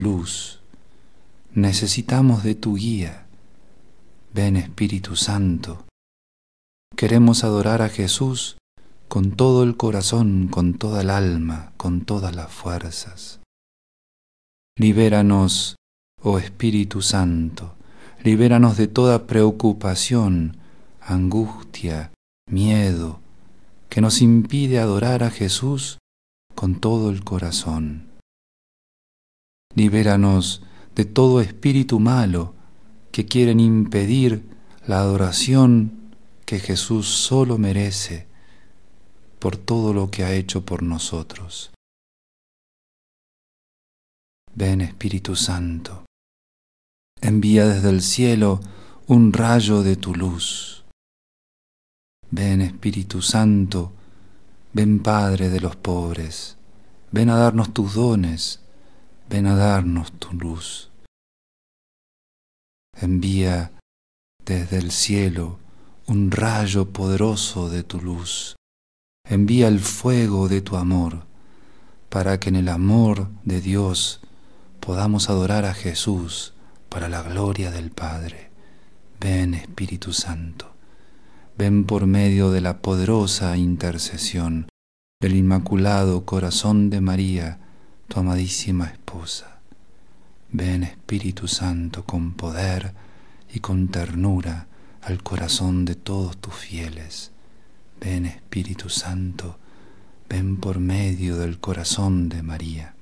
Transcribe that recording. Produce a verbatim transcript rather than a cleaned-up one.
luz. Necesitamos de tu guía. Ven, Espíritu Santo. Queremos adorar a Jesús con todo el corazón, con toda el alma, con todas las fuerzas. Libéranos, oh Espíritu Santo, libéranos de toda preocupación, angustia, miedo, que nos impide adorar a Jesús con todo el corazón. Libéranos de todo espíritu malo que quieren impedir la adoración que Jesús solo merece por todo lo que ha hecho por nosotros. Ven, Espíritu Santo, envía desde el cielo un rayo de tu luz. Ven, Espíritu Santo, ven, Padre de los pobres, ven a darnos tus dones, ven a darnos tu luz. Envía desde el cielo un rayo poderoso de tu luz. Envía el fuego de tu amor, para que en el amor de Dios podamos adorar a Jesús para la gloria del Padre. Ven, Espíritu Santo, ven por medio de la poderosa intercesión del Inmaculado Corazón de María, tu amadísima esposa. Ven, Espíritu Santo, con poder y con ternura al corazón de todos tus fieles. Ven, Espíritu Santo, ven por medio del corazón de María.